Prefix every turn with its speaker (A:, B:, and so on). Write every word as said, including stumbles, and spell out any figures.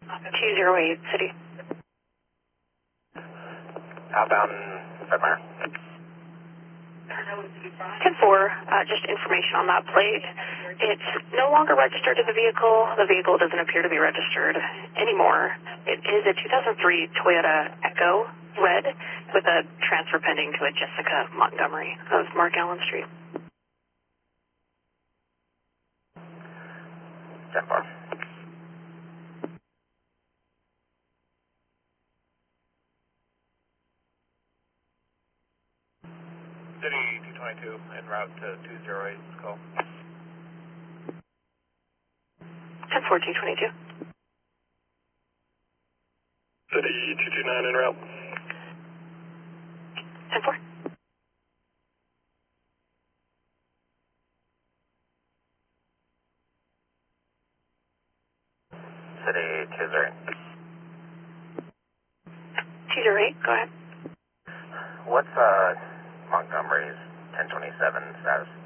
A: two zero eight, City.
B: Outbound Fred Meyer.
A: ten four, uh, just information on that plate. It's no longer registered to the vehicle. The vehicle doesn't appear to be registered anymore. It is a two thousand three Toyota Echo red with a transfer pending to a Jessica Montgomery of Mark Allen Street.
B: ten four.
C: City two twenty-two en route to two zero eight, call.
A: ten four, two twenty-two.
C: City two two nine en route.
A: ten four.
B: City two zero eight.
A: two zero eight, go ahead.
B: What's uh Montgomery's ten twenty-seven status?